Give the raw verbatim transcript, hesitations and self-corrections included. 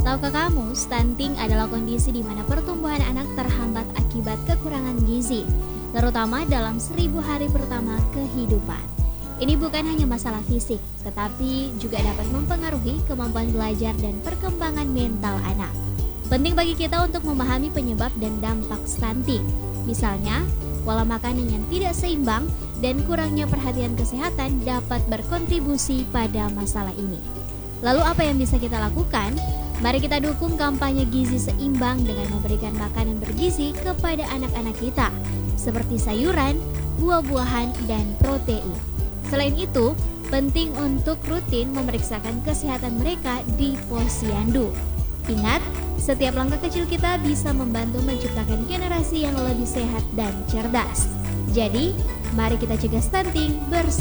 Tahukah kamu, stunting adalah kondisi di mana pertumbuhan anak terhambat akibat kekurangan gizi, terutama dalam seribu hari pertama kehidupan. Ini bukan hanya masalah fisik, tetapi juga dapat mempengaruhi kemampuan belajar dan perkembangan mental anak. Penting bagi kita untuk memahami penyebab dan dampak stunting. Misalnya, pola makanan yang tidak seimbang dan kurangnya perhatian kesehatan dapat berkontribusi pada masalah ini. Lalu apa yang bisa kita lakukan? Mari kita dukung kampanye gizi seimbang dengan memberikan makanan bergizi kepada anak-anak kita, seperti sayuran, buah-buahan, dan protein. Selain itu, penting untuk rutin memeriksakan kesehatan mereka di posyandu. Ingat, setiap langkah kecil kita bisa membantu menciptakan generasi yang lebih sehat dan cerdas. Jadi, mari kita cegah stunting bersama.